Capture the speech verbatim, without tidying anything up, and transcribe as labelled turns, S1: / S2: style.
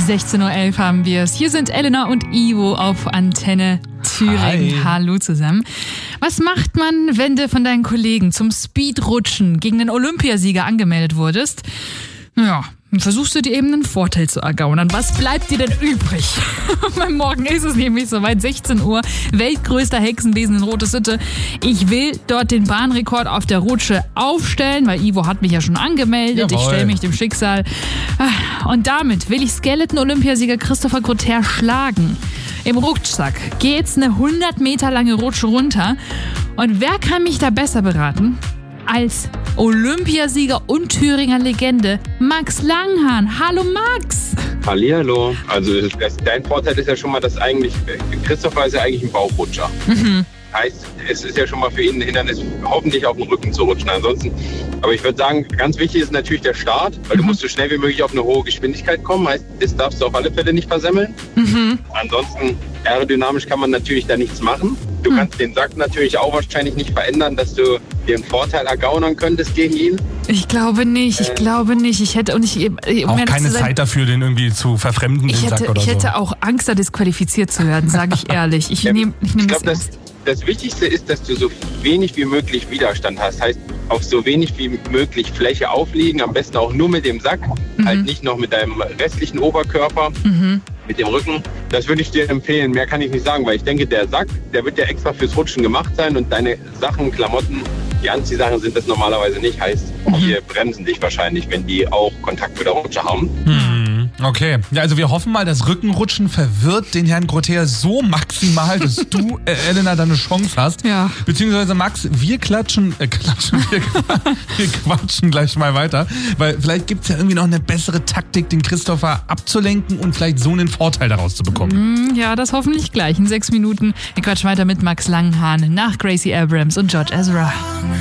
S1: sechzehn Uhr elf haben wir es. Hier sind Elena und Ivo auf Antenne Thüringen.
S2: Hi.
S1: Hallo zusammen. Was macht man, wenn du von deinen Kollegen zum Speedrutschen gegen den Olympiasieger angemeldet wurdest? Ja, dann versuchst du dir eben einen Vorteil zu ergaunern. Was bleibt dir denn übrig? Beim Morgen ist es nämlich soweit, sechzehn Uhr, weltgrößter Hexenbesen in Roteshütte. Ich will dort den Bahnrekord auf der Rutsche aufstellen, weil Ivo hat mich ja schon angemeldet.
S2: Jawohl.
S1: Ich stelle mich dem Schicksal. Und damit will ich Skeleton-Olympiasieger Christopher Grotter schlagen. Im Rucksack geht's eine hundert Meter lange Rutsche runter. Und wer kann mich da besser beraten als Olympiasieger und Thüringer Legende Max Langhahn? Hallo Max!
S3: Hallihallo. Also das, dein Vorteil ist ja schon mal, dass eigentlich Christopher ist ja eigentlich ein Bauchrutscher.
S1: Mhm.
S3: Heißt, es ist ja schon mal für ihn ein Hindernis, hoffentlich auf den Rücken zu rutschen. Ansonsten, aber ich würde sagen, ganz wichtig ist natürlich der Start, weil
S1: mhm.
S3: du musst so schnell wie möglich auf eine hohe Geschwindigkeit kommen. Heißt, das darfst du auf alle Fälle nicht versemmeln.
S1: Mhm.
S3: Ansonsten, aerodynamisch kann man natürlich da nichts machen. Du
S1: mhm.
S3: kannst den Sack natürlich auch wahrscheinlich nicht verändern, dass du dir einen Vorteil ergaunern könntest gegen ihn.
S1: Ich glaube nicht, ich äh, glaube nicht. Ich hätte und ich um
S2: auch keine sein, Zeit dafür, den irgendwie zu verfremden,
S1: ich
S2: den
S1: hätte,
S2: Sack oder
S1: ich hätte
S2: so.
S1: auch Angst, da disqualifiziert zu werden, sage ich ehrlich. Ich nehme ich nehm
S3: ich
S1: das
S3: glaub, das, das Wichtigste ist, dass du so wenig wie möglich Widerstand hast. Heißt, auf so wenig wie möglich Fläche aufliegen, am besten auch nur mit dem Sack, mhm. halt nicht noch mit deinem restlichen Oberkörper, mhm. mit dem Rücken. Das würde ich dir empfehlen. Mehr kann ich nicht sagen, weil ich denke, der Sack, der wird ja extra fürs Rutschen gemacht sein und deine Sachen, Klamotten, die Anziehsachen sind das normalerweise nicht. Heißt, mhm. die bremsen dich wahrscheinlich, wenn die auch Kontakt mit der Rutsche haben.
S2: Mhm. Okay, ja, also wir hoffen mal, das Rückenrutschen verwirrt den Herrn Grotter so maximal, dass du, äh, Elena, da eine Chance hast.
S1: Ja.
S2: Beziehungsweise Max, wir klatschen, äh, klatschen, wir, wir quatschen gleich mal weiter, weil vielleicht gibt es ja irgendwie noch eine bessere Taktik, den Christopher abzulenken und vielleicht so einen Vorteil daraus zu bekommen.
S1: Ja, das hoffentlich gleich in sechs Minuten. Wir quatschen weiter mit Max Langhahn nach Gracie Abrams und George Ezra.